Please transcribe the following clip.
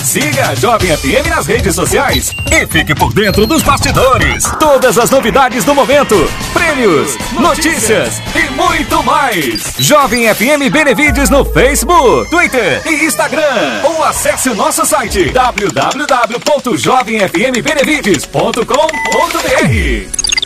Siga a Jovem FM nas redes sociais e fique por dentro dos bastidores. Todas as novidades do momento, prêmios, notícias e muito mais. Jovem FM Benevides no Facebook, Twitter e Instagram. Ou acesse o nosso site www.jovemfmbenevides.com.br.